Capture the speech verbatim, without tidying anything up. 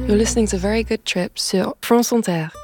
You're listening to Very Good Trip sur France Inter.